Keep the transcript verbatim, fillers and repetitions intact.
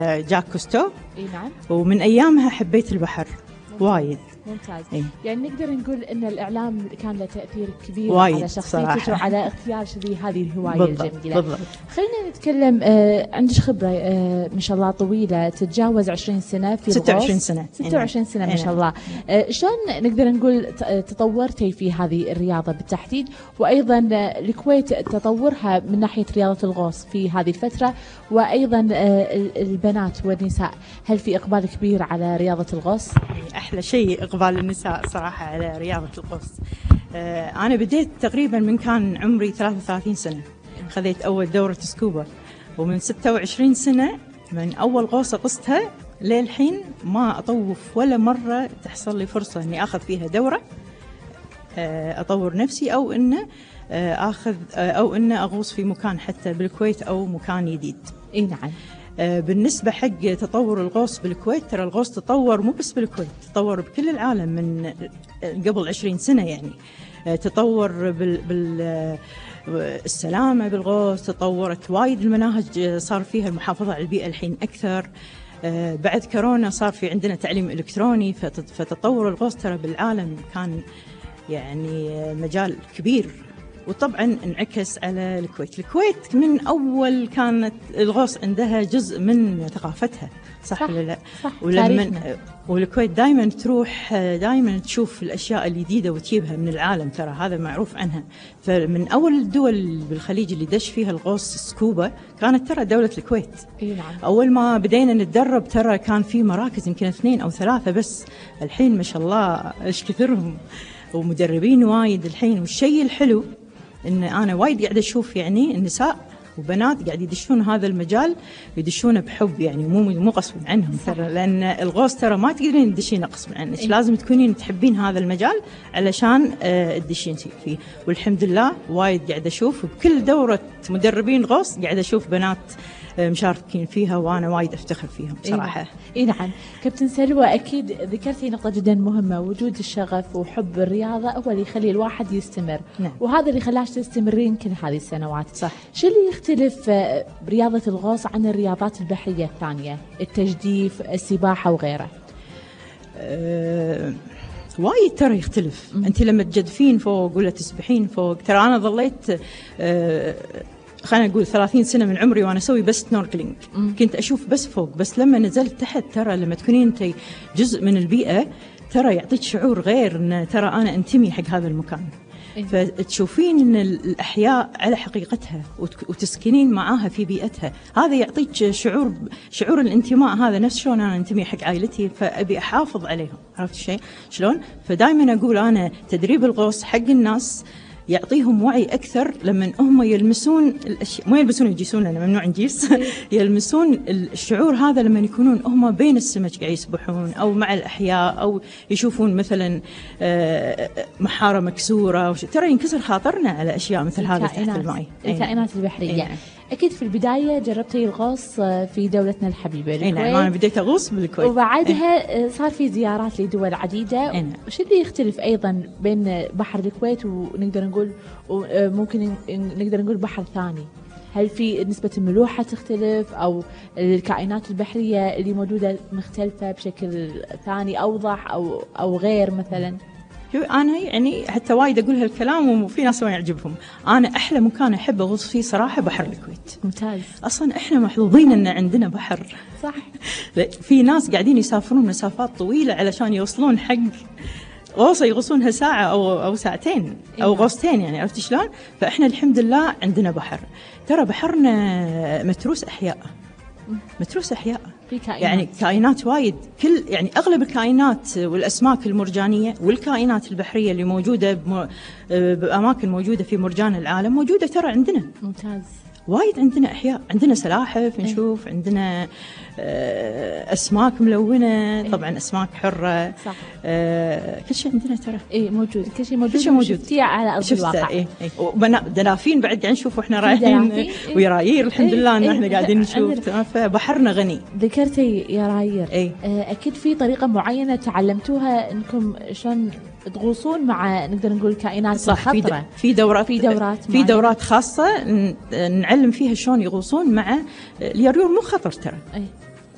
جاك كوستو. اي نعم. ومن ايامها حبيت البحر وايد. ممتاز. إيه؟ يعني نقدر نقول ان الاعلام كان له تاثير كبير على شخصيتك وعلى اختيار شذي هذه الهوايه بالضبط الجميله. بالضبط. خلينا نتكلم. آه عندك خبره آه ما شاء الله طويله، تتجاوز عشرين سنه في ستة وعشرين سنه. ستة وعشرين سنه ما شاء الله. آه شلون نقدر نقول تطورتي في هذه الرياضه بالتحديد، وايضا الكويت تطورها من ناحيه رياضه الغوص في هذه الفتره، وايضا آه البنات والنساء، هل في اقبال كبير على رياضه الغوص؟ احلى شيء اقبال النساء صراحه على رياضه الغوص. آه انا بديت تقريبا من كان عمري ثلاثة وثلاثين سنه، خذيت اول دوره سكوبا، ومن ستة وعشرين سنه من اول غوصه غصتها للحين ما اطوف ولا مره تحصل لي فرصه اني اخذ فيها دوره آه اطور نفسي، او انه آه اخذ آه او انه اغوص في مكان حتى بالكويت او مكان جديد. اي نعم. بالنسبة حق تطور الغوص بالكويت، ترى الغوص تطور مو بس بالكويت، تطور بكل العالم من قبل عشرين سنة. يعني تطور بالسلامة بالغوص، تطورت وايد المناهج، صار فيها المحافظة على البيئة الحين أكثر. بعد كورونا صار في عندنا تعليم إلكتروني، فتطور الغوص ترى بالعالم كان يعني مجال كبير، وطبعا انعكس على الكويت. الكويت من أول كانت الغوص عندها جزء من ثقافتها، صح, صح ولا لا؟ صح. ولما والكويت دائما تروح دائما تشوف الأشياء الجديدة وتجيبها من العالم، ترى هذا معروف عنها. فمن أول الدول بالخليج اللي دش فيها الغوص سكوبا كانت ترى دولة الكويت. إيه نعم. أول ما بدينا نتدرب ترى كان في مراكز يمكن اثنين أو ثلاثة بس، الحين ما شاء الله إيش كثرهم، ومدربين وايد الحين. والشيء الحلو إن أنا وايد قاعدة أشوف يعني النساء وبنات قاعد يدشون هذا المجال، يدشونه بحب، يعني مو مو غصب عنهم ترى، لأن الغوص ترى ما تقدرين تدشينه غصب عنك، إيه؟ لازم تكونين تحبين هذا المجال علشان آه تدشين فيه. والحمد لله وايد قاعدة أشوف بكل دورة مدربين غوص قاعدة أشوف بنات مشاركين فيها، وانا وايد افتخر فيهم صراحه. اي نعم. كابتن سلوى، اكيد ذكرتي نقطه جدا مهمه، وجود الشغف وحب الرياضه هو اللي يخلي الواحد يستمر. نعم. وهذا اللي خلاش تستمرين كل هذه السنوات. صح. شو اللي يختلف برياضه الغوص عن الرياضات البحريه الثانيه، التجديف، السباحه وغيره؟ أه وايد ترى يختلف. م- انت لما تجدفين فوق ولا تسبحين فوق، ترى انا ظليت أه خلينا نقول ثلاثين سنة من عمري وأنا أسوي بس سنوركلينج، كنت أشوف بس فوق. بس لما نزلت تحت، ترى لما تكونين أنت جزء من البيئة، ترى يعطيك شعور غير، إن ترى أنا أنتمي حق هذا المكان. فتشوفين إن الأحياء على حقيقتها وتسكنين معاها في بيئتها، هذا يعطيك شعور شعور الانتماء هذا، نفس شلون أنا أنتمي حق عائلتي، فأبي أحافظ عليهم. عرفت شيء شلون؟ فدائما أقول أنا تدريب الغوص حق الناس يعطيهم وعي أكثر لما هم يلمسون الأشياء، مو يلبسون يجيسون لنا ممنوع نجيس يلمسون الشعور هذا لما يكونون هم بين السمك قاعد يسبحون، أو مع الأحياء، أو يشوفون مثلا محارة مكسورة، ترى ينكسر خاطرنا على أشياء مثل هذا تحت الماء. الكائنات البحرية. يعني أكيد في البداية جربتي الغوص في دولتنا الحبيبة الكويت. نعم، أنا بديت أغوص بالكويت، وبعدها أي. صار في زيارات لدول عديدة. وش اللي يختلف أيضا بين بحر الكويت ونقدر نقول وممكن نقدر نقول بحر ثاني؟ هل في نسبة الملوحة تختلف، أو الكائنات البحرية اللي موجودة مختلفة بشكل ثاني أوضح أو أو غير مثلا؟ أنا يعني حتى وايد أقول هالكلام وفي ناس ما يعجبهم. أنا أحلى مكان أحب أغوص فيه صراحة بحر الكويت. ممتاز. أصلاً إحنا محظوظين إن عندنا بحر. صح. في ناس قاعدين يسافرون مسافات طويلة علشان يوصلون حق غوصة يغوصونها ساعة أو أو ساعتين أو غوصتين، يعني عرفت شلون؟ فإحنا الحمد لله عندنا بحر. ترى بحرنا متروس أحياء، متروس أحياء، يعني كائنات وايد. كل يعني أغلب الكائنات والأسماك المرجانية والكائنات البحرية اللي موجودة بأماكن موجودة في مرجان العالم موجودة ترى عندنا. ممتاز. وايد عندنا أحياء، عندنا سلاحف نشوف، إيه؟ عندنا أسماك ملونة، طبعا أسماك حرة. صح. آه كل شيء عندنا ترى. إيه موجود، كل شيء موجود. كل شيء موجود. شفتيه على أرض الواقع. إيه إيه. ودلافين بعد قاعد نشوف وإحنا رايحين. إيه؟ ويرايير الحمد إيه؟ لله إن إيه؟ إحنا قاعدين نشوف. فبحرنا غني. ذكرتي يراير. إيه؟ أكيد في طريقة معينة تعلمتوها إنكم شلون تغوصون مع نقدر نقول كائنات خطرة. في دورات في دورات في دورات خاصة نعلم فيها شلون يغوصون مع اليريور. مو خطر ترى. أي.